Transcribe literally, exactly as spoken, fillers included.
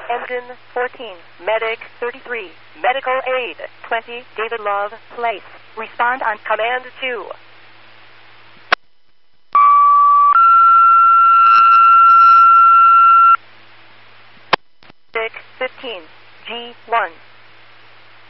Engine fourteen, Medic thirty-three, Medical Aid twenty, David Love, place. Respond on Command two. Medic fifteen, G one.